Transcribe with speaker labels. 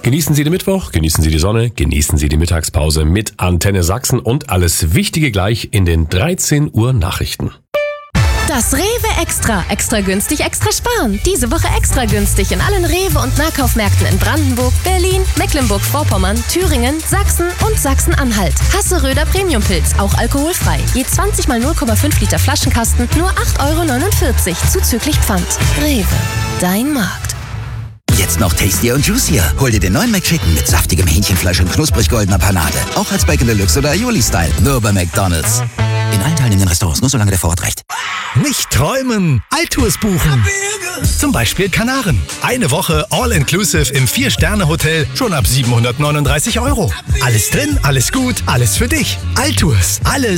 Speaker 1: Genießen Sie den Mittwoch, genießen Sie die Sonne, genießen Sie die Mittagspause mit Antenne Sachsen und alles Wichtige gleich in den 13 Uhr Nachrichten.
Speaker 2: Das Rewe Extra. Extra günstig, extra sparen. Diese Woche extra günstig in allen Rewe- und Nahkaufmärkten in Brandenburg, Berlin, Mecklenburg-Vorpommern, Thüringen, Sachsen und Sachsen-Anhalt. Hasseröder Premiumpilz, auch alkoholfrei. Je 20 mal 0,5 Liter Flaschenkasten, nur 8,49 € zuzüglich Pfand. Rewe, dein Markt.
Speaker 3: Jetzt noch tastier und juicier. Hol dir den neuen McChicken mit saftigem Hähnchenfleisch und knusprig goldener Panade. Auch als Bacon Deluxe oder Aioli-Style. Nur bei McDonald's. In allen teilnehmenden Restaurants, nur solange der Vorrat reicht.
Speaker 4: Nicht träumen, Alltours buchen. Zum Beispiel Kanaren. Eine Woche All-Inclusive im 4-Sterne-Hotel schon ab 739 €. Alles drin, alles gut, alles für dich. Alltours, alles